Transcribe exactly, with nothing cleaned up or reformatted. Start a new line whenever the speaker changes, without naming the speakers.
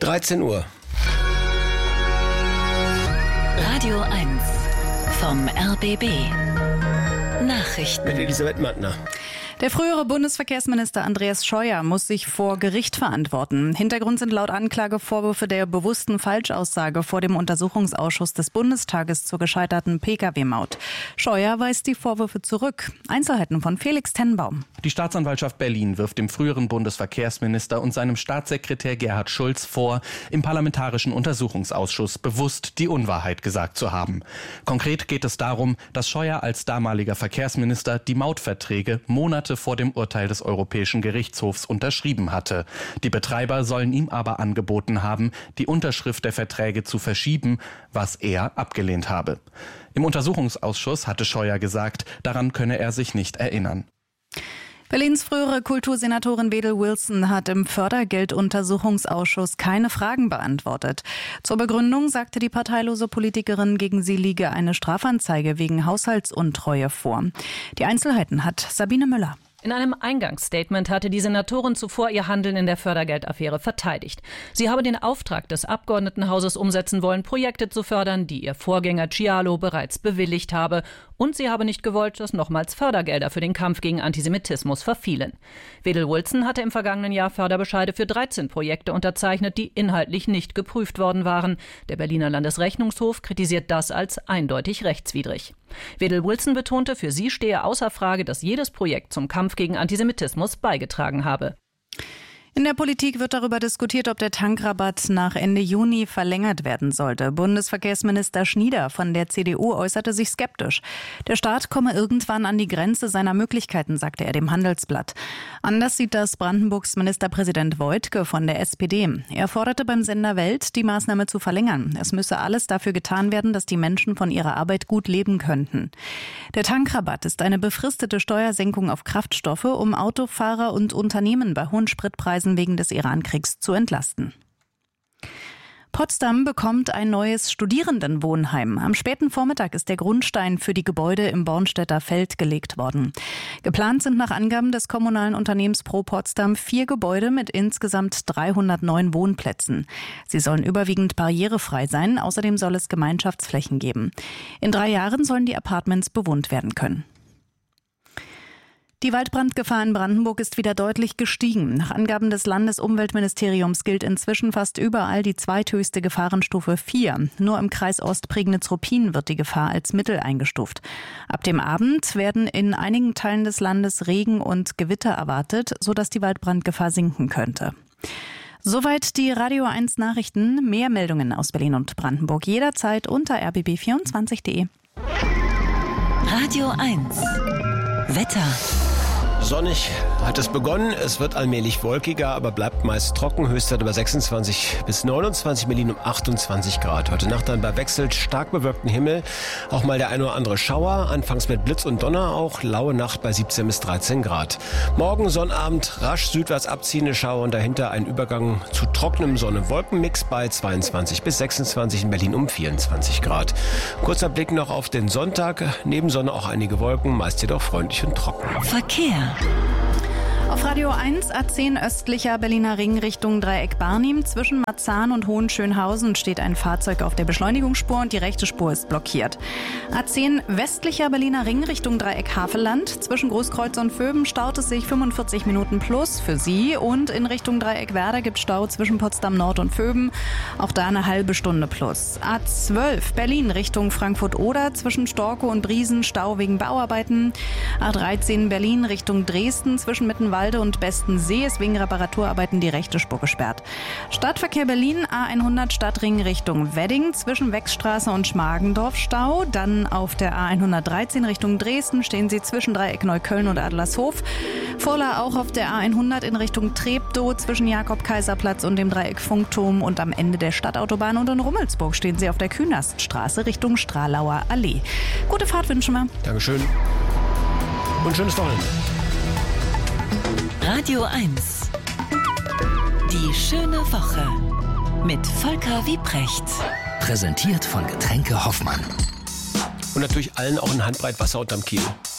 dreizehn Uhr.
Radio eins vom R B B. Nachrichten.
Mit Elisabeth Mattner.
Der frühere Bundesverkehrsminister Andreas Scheuer muss sich vor Gericht verantworten. Hintergrund sind laut Anklage Vorwürfe der bewussten Falschaussage vor dem Untersuchungsausschuss des Bundestages zur gescheiterten Pkw Maut. Scheuer weist die Vorwürfe zurück. Einzelheiten von Felix Tenbaum.
Die Staatsanwaltschaft Berlin wirft dem früheren Bundesverkehrsminister und seinem Staatssekretär Gerhard Schulz vor, im Parlamentarischen Untersuchungsausschuss bewusst die Unwahrheit gesagt zu haben. Konkret geht es darum, dass Scheuer als damaliger Verkehrsminister die Mautverträge Monate vor dem Urteil des Europäischen Gerichtshofs unterschrieben hatte. Die Betreiber sollen ihm aber angeboten haben, die Unterschrift der Verträge zu verschieben, was er abgelehnt habe. Im Untersuchungsausschuss hatte Scheuer gesagt, daran könne er sich nicht erinnern.
Berlins frühere Kultursenatorin Wedel Wilson hat im Fördergelduntersuchungsausschuss keine Fragen beantwortet. Zur Begründung sagte die parteilose Politikerin, gegen sie liege eine Strafanzeige wegen Haushaltsuntreue vor. Die Einzelheiten hat Sabine Müller.
In einem Eingangsstatement hatte die Senatorin zuvor ihr Handeln in der Fördergeldaffäre verteidigt. Sie habe den Auftrag des Abgeordnetenhauses umsetzen wollen, Projekte zu fördern, die ihr Vorgänger Cialo bereits bewilligt habe. Und sie habe nicht gewollt, dass nochmals Fördergelder für den Kampf gegen Antisemitismus verfielen. Wedel Wilson hatte im vergangenen Jahr Förderbescheide für dreizehn Projekte unterzeichnet, die inhaltlich nicht geprüft worden waren. Der Berliner Landesrechnungshof kritisiert das als eindeutig rechtswidrig. Wedel Wilson betonte, für sie stehe außer Frage, dass jedes Projekt zum Kampf gegen Antisemitismus beigetragen habe.
In der Politik wird darüber diskutiert, ob der Tankrabatt nach Ende Juni verlängert werden sollte. Bundesverkehrsminister Schnieder von der C D U äußerte sich skeptisch. Der Staat komme irgendwann an die Grenze seiner Möglichkeiten, sagte er dem Handelsblatt. Anders sieht das Brandenburgs Ministerpräsident Woidke von der S P D. Er forderte beim Sender Welt, die Maßnahme zu verlängern. Es müsse alles dafür getan werden, dass die Menschen von ihrer Arbeit gut leben könnten. Der Tankrabatt ist eine befristete Steuersenkung auf Kraftstoffe, um Autofahrer und Unternehmen bei hohen Spritpreisen wegen des Iran-Kriegs zu entlasten. Potsdam bekommt ein neues Studierendenwohnheim. Am späten Vormittag ist der Grundstein für die Gebäude im Bornstedter Feld gelegt worden. Geplant sind nach Angaben des kommunalen Unternehmens Pro Potsdam vier Gebäude mit insgesamt dreihundertneun Wohnplätzen. Sie sollen überwiegend barrierefrei sein. Außerdem soll es Gemeinschaftsflächen geben. In drei Jahren sollen die Apartments bewohnt werden können. Die Waldbrandgefahr in Brandenburg ist wieder deutlich gestiegen. Nach Angaben des Landesumweltministeriums gilt inzwischen fast überall die zweithöchste Gefahrenstufe vier. Nur im Kreis Ostprignitz-Ruppin wird die Gefahr als mittel eingestuft. Ab dem Abend werden in einigen Teilen des Landes Regen und Gewitter erwartet, sodass die Waldbrandgefahr sinken könnte. Soweit die Radio eins Nachrichten. Mehr Meldungen aus Berlin und Brandenburg jederzeit unter r b b vierundzwanzig punkt de.
Radio eins Wetter.
Sonnig hat es begonnen, es wird allmählich wolkiger, aber bleibt meist trocken. Höchstwert über sechsundzwanzig bis neunundzwanzig, Berlin um achtundzwanzig Grad. Heute Nacht dann bei wechselnd stark bewölktem Himmel auch mal der ein oder andere Schauer, anfangs mit Blitz und Donner auch, laue Nacht bei siebzehn bis dreizehn Grad. Morgen Sonnabend rasch südwärts abziehende Schauer und dahinter ein Übergang zu trockenem Sonne-Wolken-Mix bei zweiundzwanzig bis sechsundzwanzig, in Berlin um vierundzwanzig Grad. Kurzer Blick noch auf den Sonntag, neben Sonne auch einige Wolken, meist jedoch freundlich und trocken.
Verkehr.
Auf Radio eins A zehn östlicher Berliner Ring Richtung Dreieck Barnim. Zwischen Marzahn und Hohenschönhausen steht ein Fahrzeug auf der Beschleunigungsspur und die rechte Spur ist blockiert. A zehn westlicher Berliner Ring Richtung Dreieck Havelland. Zwischen Großkreuz und Vöben staut es sich fünfundvierzig Minuten plus für Sie. Und in Richtung Dreieck Werder gibt es Stau zwischen Potsdam Nord und Vöben. Auch da eine halbe Stunde plus. A zwölf Berlin Richtung Frankfurt-Oder. Zwischen Storkow und Briesen Stau wegen Bauarbeiten. A dreizehn Berlin Richtung Dresden. Zwischen Mittenwalde und Bestensee ist wegen Reparaturarbeiten die rechte Spur gesperrt. Stadtverkehr Berlin A hundert Stadtring Richtung Wedding. Zwischen Wechsstraße und Schmargendorf Stau. Dann auf der A hundertdreizehn Richtung Dresden stehen Sie zwischen Dreieck Neukölln und Adlershof. Vorla auch auf der A hundert in Richtung Treptow zwischen Jakob-Kaiser-Platz und dem Dreieck Funkturm und am Ende der Stadtautobahn. Und in Rummelsburg stehen Sie auf der Künaststraße Richtung Stralauer Allee. Gute Fahrt wünschen wir.
Dankeschön. Und schönes Wochenende.
Radio eins. Die schöne Woche mit Volker Wiebrecht.
Präsentiert von Getränke Hoffmann.
Und natürlich allen auch ein Handbreit Wasser unterm Kiel.